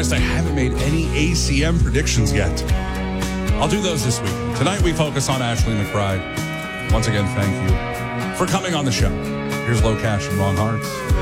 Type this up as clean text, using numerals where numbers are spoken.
realized I haven't made any ACM predictions yet. I'll do those this week. Tonight we focus on Ashley McBride. Once again, thank you for coming on the show. Here's Low Cash and Wrong Hearts.